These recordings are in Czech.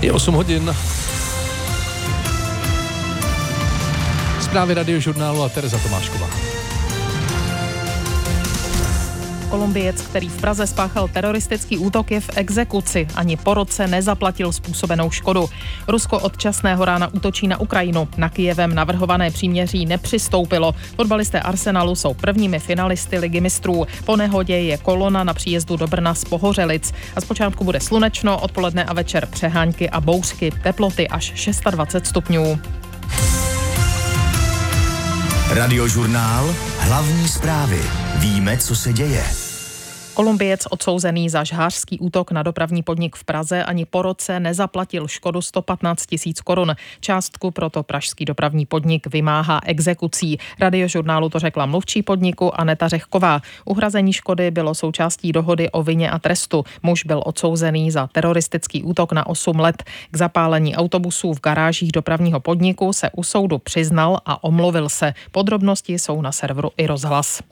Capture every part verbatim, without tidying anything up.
Je osm hodin. Zprávy Radiožurnálu a Tereza Tomášková. Kolumbiec, který v Praze spáchal teroristický útok, je v exekuci. Ani po roce nezaplatil způsobenou škodu. Rusko od časného rána útočí na Ukrajinu. Na Kyjevem navrhované příměří nepřistoupilo. Fotbalisté Arsenalu jsou prvními finalisty Ligy mistrů. Po nehodě je kolona na příjezdu do Brna z Pohořelic. A zpočátku bude slunečno, odpoledne a večer přehánky a bouřky. Teploty až dvacet šest stupňů. Radiožurnál, hlavní zprávy. Víme, co se děje. Kolumbiec odsouzený za žhářský útok na dopravní podnik v Praze ani po roce nezaplatil škodu sto patnáct tisíc korun. Částku proto pražský dopravní podnik vymáhá exekucí. Radiožurnálu to řekla mluvčí podniku Aneta Řehková. Uhrazení škody bylo součástí dohody o vině a trestu. Muž byl odsouzený za teroristický útok na osm let. K zapálení autobusů v garážích dopravního podniku se u soudu přiznal a omluvil se. Podrobnosti jsou na serveru i Rozhlas.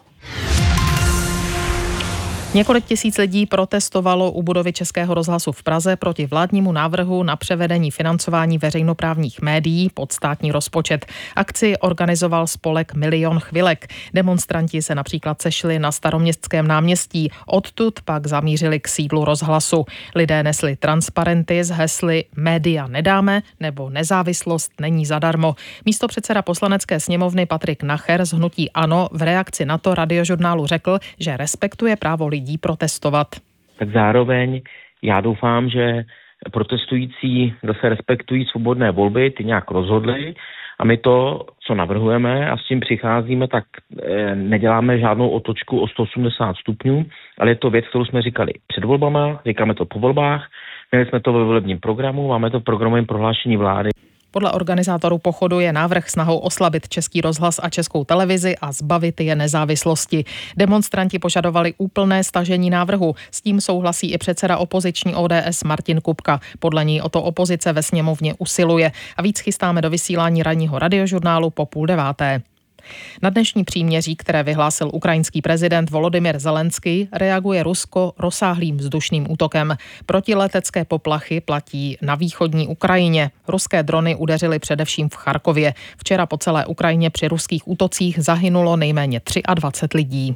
Několik tisíc lidí protestovalo u budovy Českého rozhlasu v Praze proti vládnímu návrhu na převedení financování veřejnoprávních médií pod státní rozpočet. Akci organizoval spolek Milion chvilek. Demonstranti se například sešli na Staroměstském náměstí, odtud pak zamířili k sídlu rozhlasu. Lidé nesli transparenty s hesly Média nedáme nebo Nezávislost není zadarmo. Místopředseda Poslanecké sněmovny Patrik Nacher z hnutí ANO v reakci na to Radiožurnálu řekl, že respektuje právo lidí protestovat. Tak zároveň já doufám, že protestující zase respektují svobodné volby, ty nějak rozhodli a my to, co navrhujeme a s tím přicházíme, tak e, neděláme žádnou otočku o sto osmdesát stupňů, ale je to věc, kterou jsme říkali před volbama, říkáme to po volbách, měli jsme to ve volebním programu, máme to v programovém prohlášení vlády. Podle organizátorů pochodu je návrh snahou oslabit Český rozhlas a Českou televizi a zbavit je nezávislosti. Demonstranti požadovali úplné stažení návrhu. S tím souhlasí i předseda opoziční O D S Martin Kupka. Podle ní o to opozice ve sněmovně usiluje. A víc chystáme do vysílání ranního Radiožurnálu po půl deváté. Na dnešní příměří, které vyhlásil ukrajinský prezident Volodymyr Zelenský, reaguje Rusko rozsáhlým vzdušným útokem. Protiletecké poplachy platí na východní Ukrajině. Ruské drony udeřily především v Charkově. Včera po celé Ukrajině při ruských útocích zahynulo nejméně dvacet tři lidí.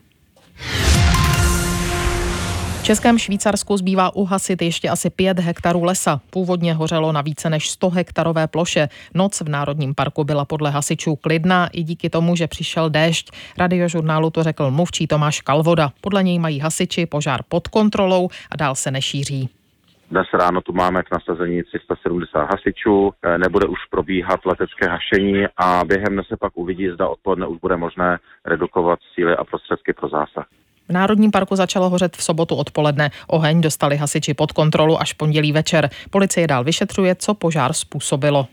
V Českém Švýcarsku zbývá uhasit ještě asi pět hektarů lesa. Původně hořelo na více než sto hektarové ploše. Noc v Národním parku byla podle hasičů klidná i díky tomu, že přišel déšť. Radiožurnálu to řekl mluvčí Tomáš Kalvoda. Podle něj mají hasiči požár pod kontrolou a dál se nešíří. Dnes ráno tu máme k nasazení tři sta sedmdesát hasičů, nebude už probíhat letecké hašení a během dne se pak uvidí, zda odpoledne už bude možné redukovat síly a prostředky pro zásah. V Národním parku začalo hořet v sobotu odpoledne. Oheň dostali hasiči pod kontrolu až pondělí večer. Policie dál vyšetřuje, co požár způsobilo.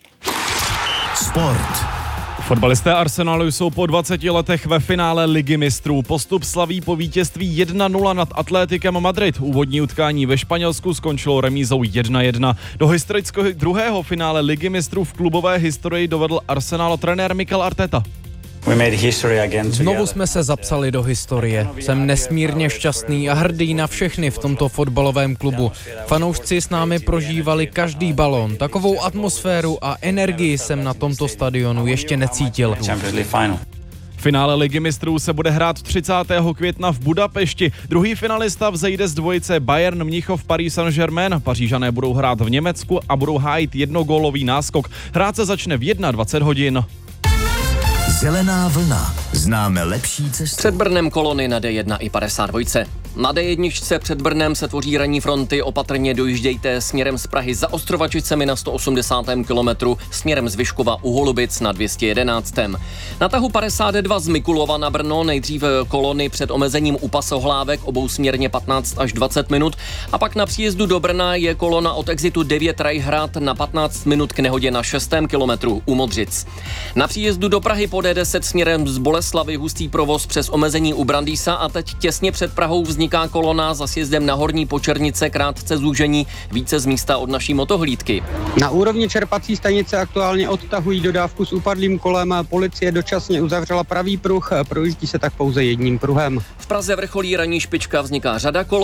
Sport. Fotbalisté Arsenalu jsou po dvaceti letech ve finále Ligy mistrů. Postup slaví po vítězství jedna nula nad Atléticem Madrid. Úvodní utkání ve Španělsku skončilo remízou jedna jedna. Do historického druhého finále Ligy mistrů v klubové historii dovedl Arsenal trenér Mikel Arteta. Znovu jsme se zapsali do historie. Jsem nesmírně šťastný a hrdý na všechny v tomto fotbalovém klubu. Fanoušci s námi prožívali každý balón. Takovou atmosféru a energii jsem na tomto stadionu ještě necítil. Finále Ligy mistrů se bude hrát třicátého května v Budapešti. Druhý finalista vzejde z dvojice Bayern Mnichov Paris Saint-Germain. Pařížané budou hrát v Německu a budou hájit jednogólový náskok. Hrát se začne v dvacet jedna hodin. Zelená vlna. Známe lepší cestu. Před Brnem kolony na D jedna i padesát dva. Na D jedna před Brnem se tvoří ranní fronty, opatrně dojíždějte směrem z Prahy za Ostrovačicemi na sto osmdesátém kilometru, směrem z Vyškova u Holubic na dvě stě jedenáctém. Na tahu padesát dva z Mikulova na Brno nejdřív kolony před omezením u Pasohlávek obousměrně patnáct až dvacet minut a pak na příjezdu do Brna je kolona od exitu devět Rajhrad na patnáct minut k nehodě na šestém kilometru u Modřic. Na příjezdu do Prahy po D deset směrem z Boleslavy hustý provoz přes omezení u Brandýsa a teď těsně před Prahou vzniká kolona za sjezdem na Horní Počernice, krátce zúžení, více z místa od naší motohlídky. Na úrovni čerpací stanice aktuálně odtahují dodávku s upadlým kolem, policie dočasně uzavřela pravý pruh, projíždí se tak pouze jedním pruhem. V Praze vrcholí ranní špička, vzniká řada kolon.